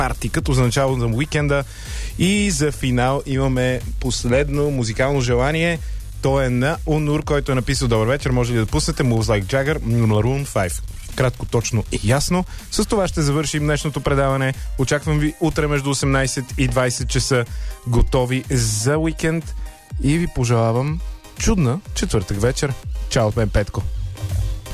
парти, като за начало на уикенда. И за финал имаме последно музикално желание. То е на Онур, който е написал: добър вечер, може ли да пуснете Moves Like Jagger, Maroon 5? Кратко, точно и ясно. С това ще завършим днешното предаване. Очаквам ви утре между 18 и 20 часа, готови за уикенд, и ви пожелавам чудна четвъртък вечер. Чао от мен, Петко.